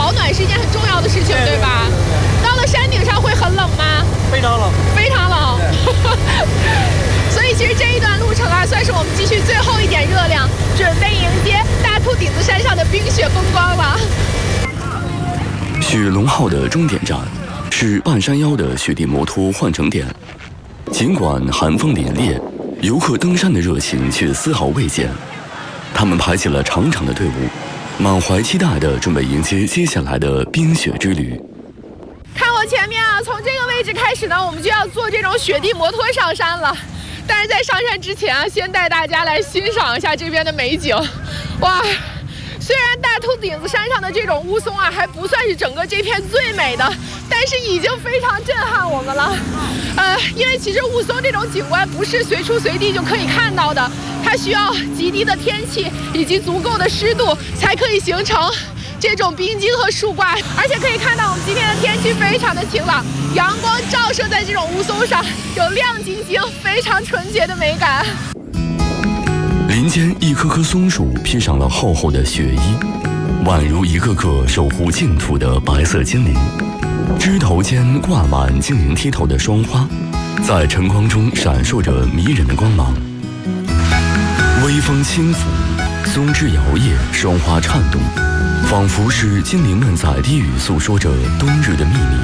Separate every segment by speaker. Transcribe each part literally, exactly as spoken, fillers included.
Speaker 1: 保暖是一件很重要的事情，对, 对吧？到了山顶上会很冷吗？
Speaker 2: 非常冷，
Speaker 1: 非常冷。所以其实这一段路程啊，算是我们积蓄最后一点热量，准备迎接大兔顶子山上的冰雪风光了。
Speaker 3: 雪龙号的终点站是半山腰的雪地摩托换乘点。尽管寒风凛冽，游客登山的热情却丝毫未减。他们排起了长长的队伍，满怀期待地准备迎接接下来的冰雪之旅。
Speaker 1: 看我前面啊，从这个位置开始呢，我们就要坐这种雪地摩托上山了。但是在上山之前啊，先带大家来欣赏一下这边的美景。哇，虽然大兔顶子山上的这种雾凇啊，还不算是整个这片最美的，但是已经非常震撼我们了。呃，因为其实雾凇这种景观不是随处随地就可以看到的，它需要极低的天气以及足够的湿度，才可以形成这种冰晶和树冠。而且可以看到我们今天的天气非常的晴朗，阳光照射在这种雾凇上，有亮晶晶、非常纯洁的美感。
Speaker 3: 林间一棵棵松树披上了厚厚的雪衣，宛如一个个守护净土的白色精灵。枝头间挂满晶莹剔透的霜花，在晨光中闪烁着迷人的光芒。微风轻拂，松枝摇曳，霜花颤动，仿佛是精灵们在低语诉说着冬日的秘密。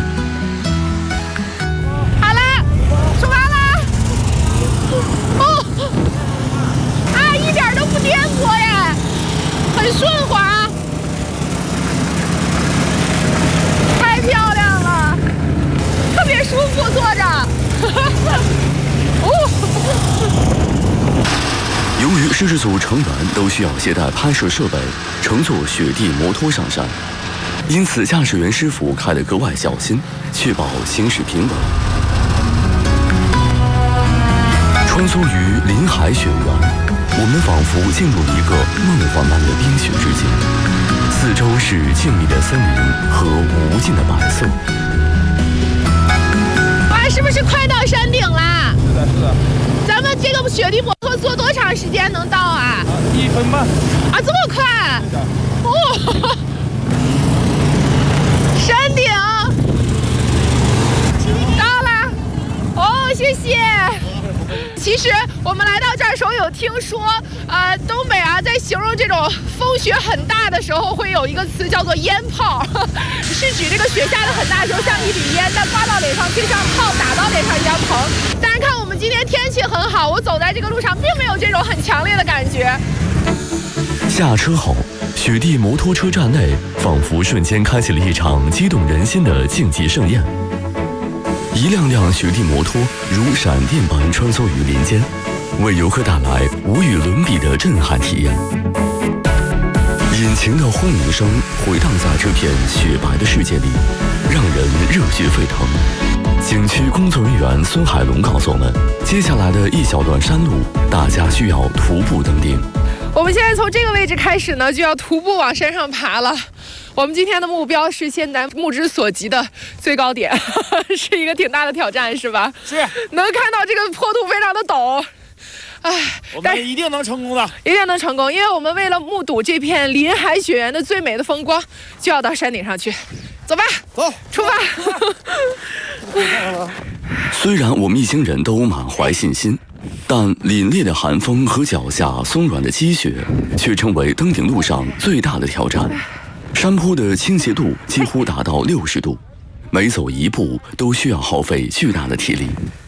Speaker 1: 好啦，出发啦！哦，啊，一点都不颠簸耶，很顺滑，太漂亮了，特别舒服坐着。哦。
Speaker 3: 由于摄制组成员都需要携带拍摄设备，乘坐雪地摩托上山，因此驾驶员师傅开得格外小心，确保行驶平稳。穿梭于林海雪原，我们仿佛进入一个梦幻般的冰雪之境，四周是静谧的森林和无尽的白色。
Speaker 1: 哇，是不是快到山顶啦？
Speaker 2: 是的，是的。
Speaker 1: 咱们这个雪地摩托坐多长时间能到啊？
Speaker 2: 一分半。
Speaker 1: 啊，这么快？哦，山顶到了。哦，谢谢。其实我们来到这儿的时候有听说，呃，东北啊，在形容这种风雪很大的时候，会有一个词叫做烟炮，是指这个雪下的很大的时候，像一缕烟，但刮到脸上却像炮打到脸上一样疼。但是看我们今天天气很好，我走在这个路上并没有这种很强烈的感觉。
Speaker 3: 下车后，雪地摩托车站内仿佛瞬间开启了一场激动人心的竞技盛宴。一辆辆雪地摩托如闪电般穿梭于林间，为游客带来无与伦比的震撼体验。引擎的轰鸣声回荡在这片雪白的世界里，让人热血沸腾。景区工作人员孙海龙告诉我们，接下来的一小段山路，大家需要徒步登顶。
Speaker 1: 我们现在从这个位置开始呢，就要徒步往山上爬了。我们今天的目标是现在目之所及的最高点，是一个挺大的挑战，是吧？
Speaker 2: 是。
Speaker 1: 能看到这个坡度非常的陡，哎，
Speaker 2: 我们一定能成功的，
Speaker 1: 一定能成功，因为我们为了目睹这片林海雪原的最美的风光，就要到山顶上去。走吧，
Speaker 2: 走，
Speaker 1: 出发。
Speaker 3: 虽然我们一行人都满怀信心，但凛冽的寒风和脚下松软的积雪，却成为登顶路上最大的挑战。山坡的倾斜度几乎达到六十度，每走一步都需要耗费巨大的体力。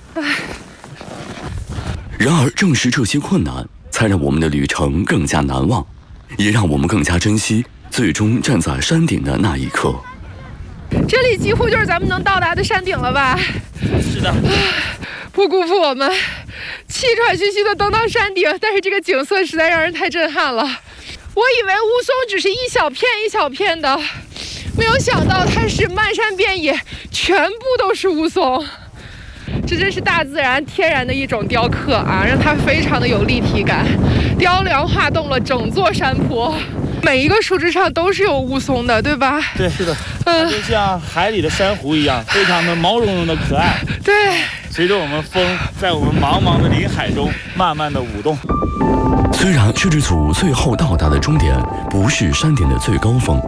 Speaker 3: 然而，正是这些困难，才让我们的旅程更加难忘，也让我们更加珍惜最终站在山顶的那一刻。
Speaker 1: 这里几乎就是咱们能到达的山顶了吧？
Speaker 2: 是的。
Speaker 1: 不辜负我们气喘吁吁的登到山顶，但是这个景色实在让人太震撼了。我以为雾凇只是一小片一小片的，没有想到它是漫山遍野，全部都是雾凇。这真是大自然天然的一种雕刻啊，让它非常的有立体感，雕梁画栋了整座山坡。每一个树枝上都是有雾凇的，对吧？
Speaker 2: 对，是的。嗯，就像海里的珊瑚一样，非常的毛茸茸的可爱。
Speaker 1: 对。
Speaker 2: 随着我们风，在我们茫茫的林海中慢慢的舞动。
Speaker 3: 虽然摄制组最后到达的终点不是山顶的最高峰，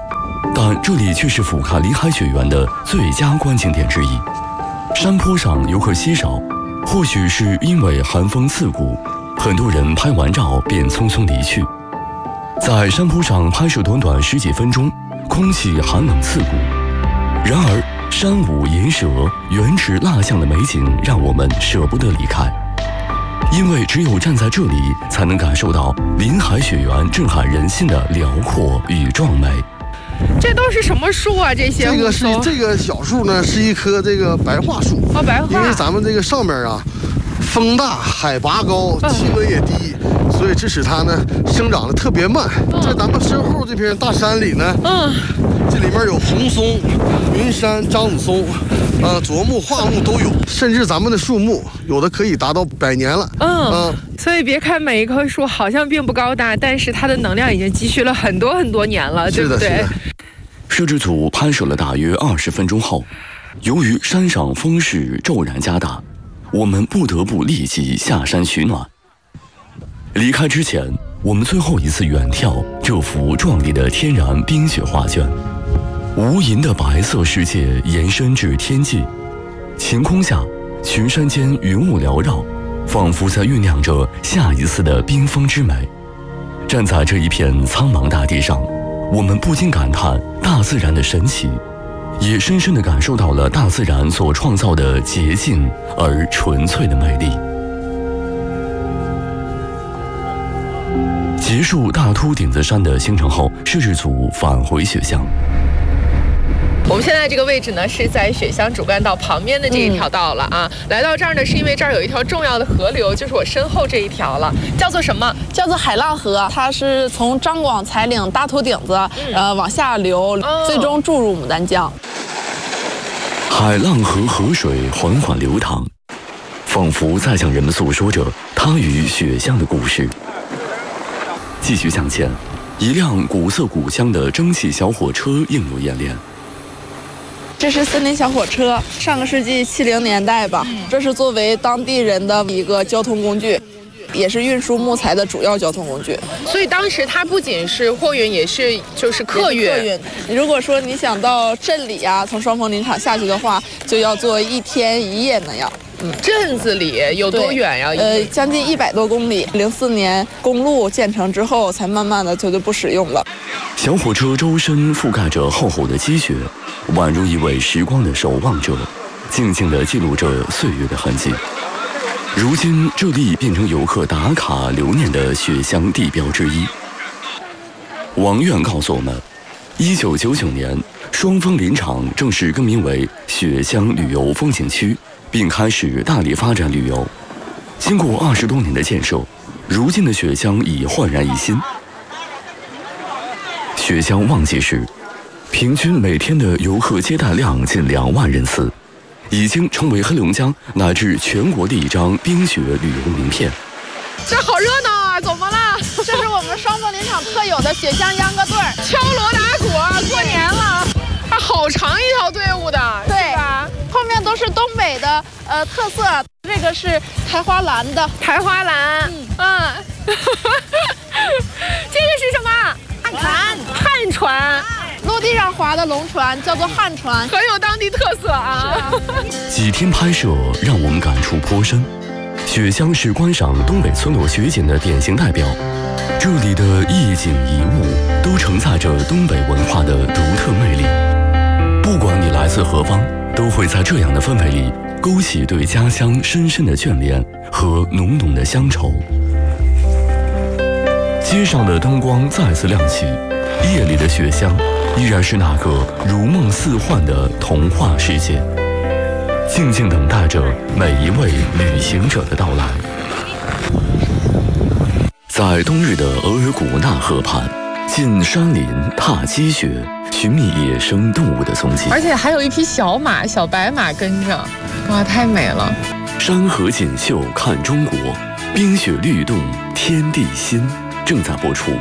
Speaker 3: 但这里却是俯瞰林海雪原的最佳观景点之一。山坡上游客稀少，或许是因为寒风刺骨，很多人拍完照便匆匆离去。在山坡上拍摄短短十几分钟，空气寒冷刺骨。然而，山舞银蛇、原植蜡像的美景让我们舍不得离开，因为只有站在这里，才能感受到林海雪原震撼人心的辽阔与壮美。
Speaker 1: 这都是什么树啊？这些
Speaker 4: 这个是这个小树呢，是一棵这个白桦树。
Speaker 1: 哦，白桦。
Speaker 4: 因为咱们这个上面啊，风大，海拔高，气温也低，嗯、所以这使它呢生长的特别慢。嗯、在咱们身后这片大山里呢，嗯，这里面有红松、云杉、樟子松，呃，柞木、桦木都有，甚至咱们的树木有的可以达到百年了。
Speaker 1: 嗯。嗯所以别看每一棵树好像并不高大，但是它的能量已经积蓄了很多很多年了，对不对？
Speaker 3: 摄制组拍摄了大约二十分钟后，由于山上风势骤然加大，我们不得不立即下山取暖。离开之前，我们最后一次远眺这幅壮丽的天然冰雪画卷。无垠的白色世界延伸至天际，晴空下，群山间云雾缭绕，仿佛在酝酿着下一次的冰封之美。站在这一片苍茫大地上，我们不禁感叹大自然的神奇，也深深地感受到了大自然所创造的洁净而纯粹的美丽。结束大秃顶子山的行程后，摄制组返回雪乡。
Speaker 1: 我们现在这个位置呢，是在雪乡主干道旁边的这一条道了啊。嗯、来到这儿呢，是因为这儿有一条重要的河流，就是我身后这一条了，叫做什么？
Speaker 5: 叫做海浪河。它是从张广彩岭大秃顶子，嗯、呃往下流，哦、最终注入牡丹江。
Speaker 3: 海浪河河水缓缓流淌，仿佛在向人们诉说着它与雪乡的故事。继续向前，一辆古色古香的蒸汽小火车映入眼帘。
Speaker 5: 这是森林小火车，上个世纪七零年代吧，嗯、这是作为当地人的一个交通工具，也是运输木材的主要交通工具。
Speaker 1: 所以当时它不仅是货运，也是就是客运。客运。
Speaker 5: 如果说你想到镇里啊，从双峰林场下去的话，就要坐一天一夜那样。
Speaker 1: 嗯，镇子里有多远呀？
Speaker 5: 呃，将近一百多公里。零四年公路建成之后，才慢慢的就就不使用了。
Speaker 3: 小火车周身覆盖着厚厚的积雪，宛如一位时光的守望者，静静地记录着岁月的痕迹。如今，这里变成游客打卡留念的雪乡地标之一。王院告诉我们，一九九九年，双峰林场正式更名为雪乡旅游风景区，并开始大力发展旅游。经过二十多年的建设，如今的雪乡已焕然一新。雪乡旺季时，平均每天的游客接待量近两万人次，已经成为黑龙江乃至全国的一张冰雪旅游名片。
Speaker 1: 这好热闹啊！怎么了？
Speaker 5: 这是我们双峰林场特有的雪乡秧歌队，
Speaker 1: 敲锣打鼓，过年了。啊，好长一条队伍的，
Speaker 5: 对吧？后面都是东北的呃特色，这个是抬花篮的，
Speaker 1: 抬花篮，嗯，嗯这个是什么？
Speaker 5: 旱船，
Speaker 1: 旱船，
Speaker 5: 陆地上划的龙船叫做旱船，
Speaker 1: 很有当地特色啊。
Speaker 3: 几天拍摄让我们感触颇深。雪乡是观赏东北村落雪景的典型代表，这里的一景一物都承载着东北文化的独特魅力。不管你来自何方，都会在这样的氛围里勾起对家乡深深的眷恋和浓浓的乡愁。街上的灯光再次亮起，夜里的雪乡依然是那个如梦似幻的童话世界，静静等待着每一位旅行者的到来。在冬日的额尔古纳河畔，进山林踏积雪，寻觅野生动物的踪迹，
Speaker 1: 而且还有一匹小马，小白马跟着，哇，太美了！
Speaker 3: 山河锦绣看中国，冰雪律动天地心。正在播出。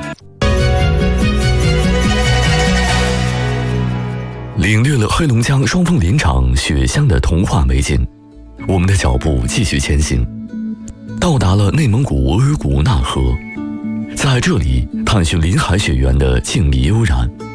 Speaker 3: 领略了黑龙江双峰林场雪乡的童话美景，我们的脚步继续前行，到达了内蒙古额尔古纳河，在这里探寻林海雪原的静谧悠然。